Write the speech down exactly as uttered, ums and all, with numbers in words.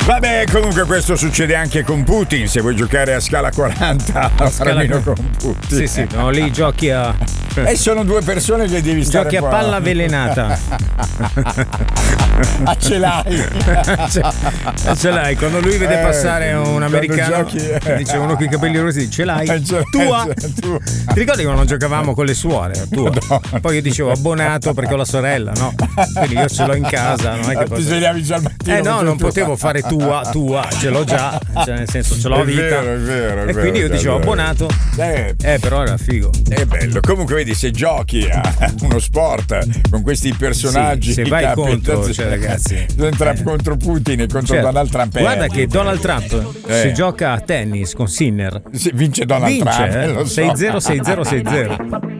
Vabbè, comunque questo succede anche con Putin. Se vuoi giocare a scala quaranta, a scala con Putin. Sì, sì, no, lì giochi a. E sono due persone che devi stare. Giochi a palla avvelenata. Ah, ce l'hai. ce, ce l'hai. Quando lui vede passare un americano, giochi, eh. dice uno con i capelli rossi, ce l'hai. Ce tua. tu. Ti ricordi quando giocavamo con le suore? Tua. No. Poi io dicevo abbonato perché ho la sorella, no? Quindi io ce l'ho in casa. Non è che ti posso... svegliavi già al mattino. Eh no, non potevo fare tua, tua, ce l'ho già. Cioè, nel senso, ce l'ho a vita. È vero, è vero, è e vero, quindi io dicevo abbonato. Eh, eh, però era figo. È bello. Comunque, vedi, se giochi a uno sport con questi personaggi, sì, se vai contro, cioè, ragazzi, entra eh. contro Putin e contro certo. Donald Trump. Guarda che Donald Trump eh. se gioca a tennis con Sinner vince Donald vince, Trump. eh? Lo so. sei zero sei zero sei zero